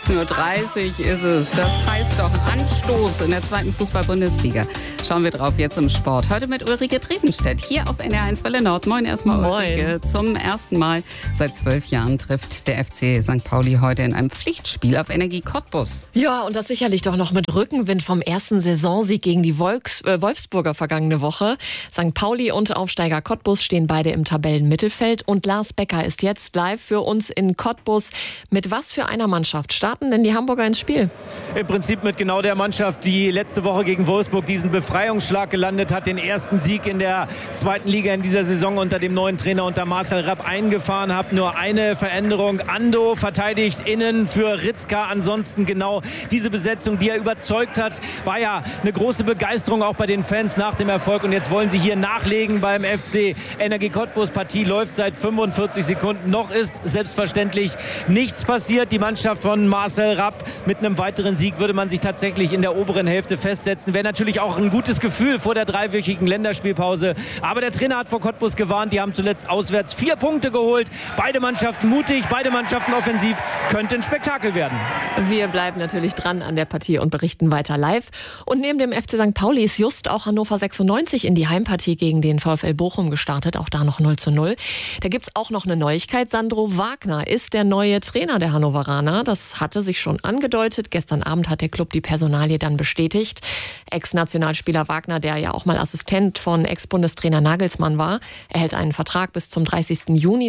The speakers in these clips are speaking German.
16:30 Uhr ist es. Das heißt doch Anstoß in der 2. Fußball-Bundesliga. Schauen wir drauf jetzt im Sport. Heute mit Ulrike Drevenstedt hier auf NDR1 Welle Nord. Moin erstmal Ulrike. Zum ersten Mal seit 12 Jahren trifft der FC St. Pauli heute in einem Pflichtspiel auf Energie Cottbus. Ja, und das sicherlich doch noch mit Rückenwind vom ersten Saisonsieg gegen die Wolfsburger vergangene Woche. St. Pauli und Aufsteiger Cottbus stehen beide im Tabellenmittelfeld. Und Lars Becker ist jetzt live für uns in Cottbus. Mit was für einer Mannschaft starten denn die Hamburger ins Spiel? Im Prinzip mit genau der Mannschaft, die letzte Woche gegen Wolfsburg diesen Befreiungsschlag gelandet hat, den ersten Sieg in der 2. Liga in dieser Saison unter dem neuen Trainer, unter Marcel Rapp, eingefahren hat. Nur eine Veränderung. Ando verteidigt innen für Ritzka. Ansonsten genau diese Besetzung, die er überzeugt hat, war ja eine große Begeisterung auch bei den Fans nach dem Erfolg. Und jetzt wollen sie hier nachlegen beim FC Energie Cottbus. Partie läuft seit 45 Sekunden. Noch ist selbstverständlich nichts passiert. Die Mannschaft von Marcel Rapp mit einem weiteren Sieg würde man sich tatsächlich in der oberen Hälfte festsetzen. Wäre natürlich auch ein gutes Gefühl vor der 3-wöchigen Länderspielpause. Aber der Trainer hat vor Cottbus gewarnt. Die haben zuletzt auswärts 4 Punkte geholt. Beide Mannschaften mutig, beide Mannschaften offensiv. Könnte ein Spektakel werden. Wir bleiben natürlich dran an der Partie und berichten weiter live. Und neben dem FC St. Pauli ist just auch Hannover 96 in die Heimpartie gegen den VfL Bochum gestartet. Auch da noch 0:0. Da gibt es auch noch eine Neuigkeit. Sandro Wagner ist der neue Trainer der Hannoveraner. Das hatte sich schon angedeutet. Gestern Abend hat der Club die Personalie dann bestätigt. Ex-Nationalspieler Wagner, der ja auch mal Assistent von Ex-Bundestrainer Nagelsmann war, erhält einen Vertrag bis zum 30. Juni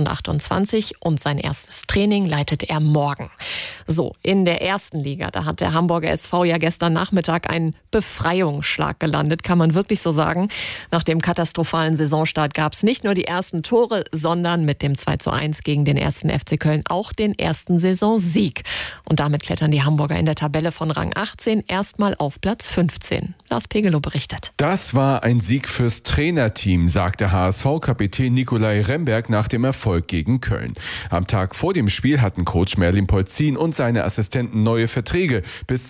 2028 und sein erstes Training leitet er morgen. So, in der ersten Liga, da hat der Hamburger SV ja gestern Nachmittag einen Befreiungsschlag gelandet, kann man wirklich so sagen. Nach dem katastrophalen Saisonstart gab es nicht nur die ersten Tore, sondern mit dem 2:1 gegen den 1. FC Köln auch den ersten Saisonsieg. Und damit klettern die Hamburger in der Tabelle von Rang 18 erstmal auf Platz 15. Lars Pegelow berichtet. Das war ein Sieg fürs Trainerteam, sagte HSV-Kapitän Nikolai Remberg nach dem Erfolg gegen Köln. Am Tag vor dem Spiel hatten Coach Merlin Polzin und seine Assistenten neue Verträge bis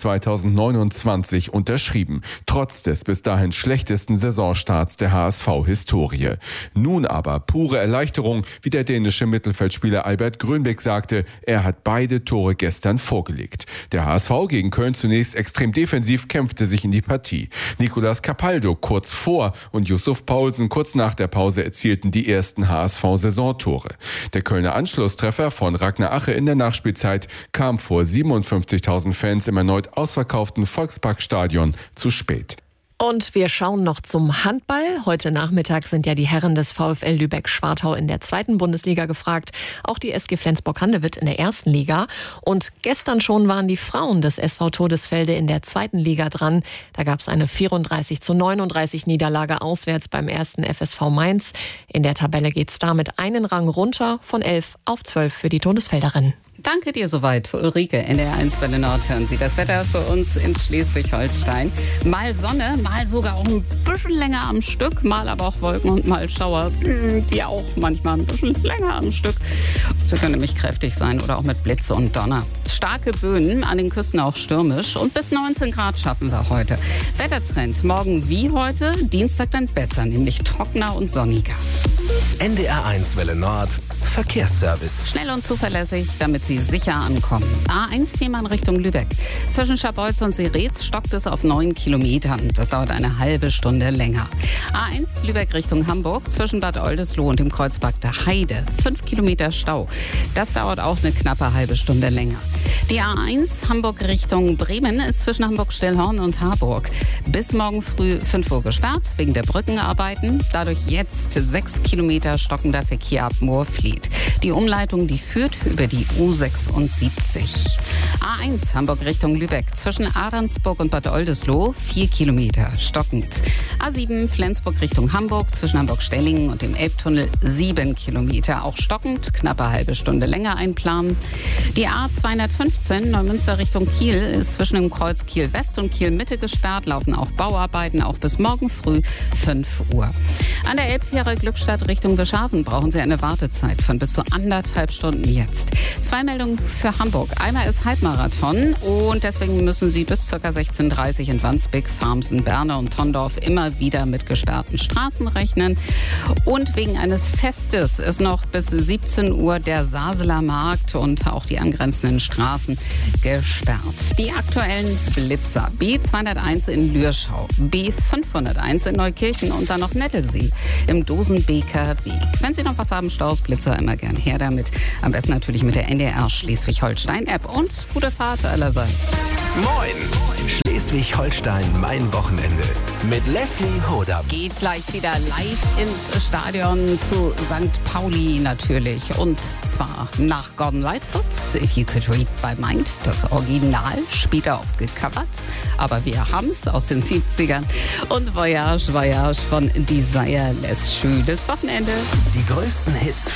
2029 unterschrieben, trotz des bis dahin schlechtesten Saisonstarts der HSV-Historie. Nun aber pure Erleichterung, wie der dänische Mittelfeldspieler Albert Grönbeck sagte, er hat beide Tore gestern vorgelegt. Der HSV gegen Köln zunächst extrem defensiv kämpfte sich in die Partie. Nicolas Capaldo kurz vor und Yusuf Paulsen kurz nach der Pause erzielten die ersten HSV-Saisontore. Der Kölner Anschlusstreffer von Ragnar Ache in der Nachspielzeit kam vor 57.000 Fans im erneut ausverkauften Volksparkstadion zu spät. Und wir schauen noch zum Handball. Heute Nachmittag sind ja die Herren des VfL Lübeck-Schwartau in der 2. Bundesliga gefragt. Auch die SG Flensburg-Handewitt in der 1. Liga. Und gestern schon waren die Frauen des SV Todesfelde in der 2. Liga dran. Da gab es eine 34:39 Niederlage auswärts beim 1. FSV Mainz. In der Tabelle geht es damit einen Rang runter von 11 auf 12 für die Todesfelderinnen. Danke dir soweit für Ulrike. NDR1 Welle Nord hören Sie das Wetter für uns in Schleswig-Holstein. Mal Sonne, mal sogar auch ein bisschen länger am Stück, mal aber auch Wolken und mal Schauer, die auch manchmal ein bisschen länger am Stück. Sie können nämlich kräftig sein oder auch mit Blitze und Donner. Starke Böen, an den Küsten auch stürmisch und bis 19 Grad schaffen wir heute. Wettertrend morgen wie heute, Dienstag dann besser, nämlich trockener und sonniger. NDR1 Welle Nord, Verkehrsservice. Schnell und zuverlässig, damit Sie sicher ankommen. A1 Fehmarn Richtung Lübeck. Zwischen Scharbeutz und Seretz stockt es auf 9 Kilometern. Das dauert eine halbe Stunde länger. A1 Lübeck Richtung Hamburg. Zwischen Bad Oldesloe und dem Kreuzberg der Heide. 5 Kilometer Stau. Das dauert auch eine knappe halbe Stunde länger. Die A1 Hamburg Richtung Bremen ist zwischen Hamburg-Stillhorn und Harburg bis morgen früh 5 Uhr gesperrt, wegen der Brückenarbeiten. Dadurch jetzt 6 Kilometer stockender Verkehr ab Moorfleet. Die Umleitung, die führt über die U76. A1 Hamburg Richtung Lübeck zwischen Ahrensburg und Bad Oldesloe 4 Kilometer stockend. A7 Flensburg Richtung Hamburg zwischen Hamburg-Stellingen und dem Elbtunnel 7 Kilometer, auch stockend, knappe halbe Stunde länger einplanen. Die A215 Neumünster Richtung Kiel ist zwischen dem Kreuz Kiel West und Kiel Mitte gesperrt, laufen auch Bauarbeiten, auch bis morgen früh 5 Uhr. An der Elbfähre Glückstadt Richtung Wischhafen brauchen Sie eine Wartezeit von von bis zu 1,5 Stunden jetzt. 2 Meldungen für Hamburg. Einmal ist Halbmarathon und deswegen müssen Sie bis ca. 16:30 in Wandsbek, Farmsen, Berne und Tondorf immer wieder mit gesperrten Straßen rechnen. Und wegen eines Festes ist noch bis 17 Uhr der Saseler Markt und auch die angrenzenden Straßen gesperrt. Die aktuellen Blitzer: B201 in Lürschau, B501 in Neukirchen und dann noch Nettelsee im Dosenbeker Weg. Wenn Sie noch was haben, Staus, Blitzer, immer gern her damit. Am besten natürlich mit der NDR Schleswig-Holstein-App und gute Fahrt allerseits. Moin! Schleswig-Holstein, mein Wochenende. Mit Leslie Hodam. Geht gleich wieder live ins Stadion zu St. Pauli natürlich. Und zwar nach Gordon Lightfoot's If You Could Read My Mind. Das Original, später oft gecovert. Aber wir haben's aus den 70ern. Und Voyage, Voyage von Desireless. Schönes Wochenende. Die größten Hits